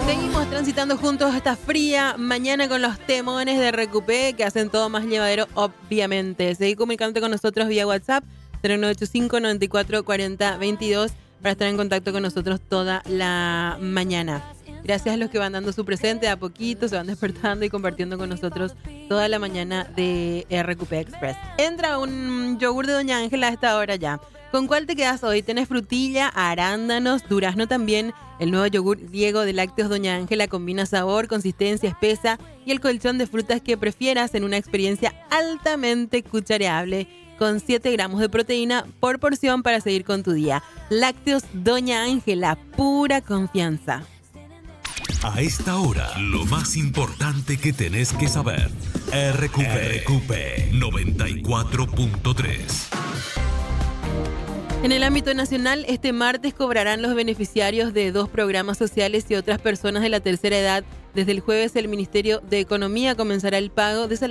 Seguimos transitando juntos esta fría mañana con los temones de Recupé que hacen todo más llevadero, obviamente. Seguí comunicándote con nosotros vía WhatsApp 0985 94 40 22 para estar en contacto con nosotros toda la mañana. Gracias a los que van dando su presente a poquito, se van despertando y compartiendo con nosotros toda la mañana de Recupé Express. Entra un yogur de Doña Ángela a esta hora ya. ¿Con cuál te quedas hoy? Tenés frutilla, arándanos, durazno también. El nuevo yogur griego de lácteos Doña Ángela combina sabor, consistencia espesa y el colchón de frutas que prefieras en una experiencia altamente cuchareable con 7 gramos de proteína por porción para seguir con tu día. Lácteos Doña Ángela, pura confianza. A esta hora, lo más importante que tenés que saber. RQP 94.3. En el ámbito nacional, este martes cobrarán los beneficiarios de 2 programas sociales y otras personas de la tercera edad. Desde el jueves, el Ministerio de Economía comenzará el pago de salarios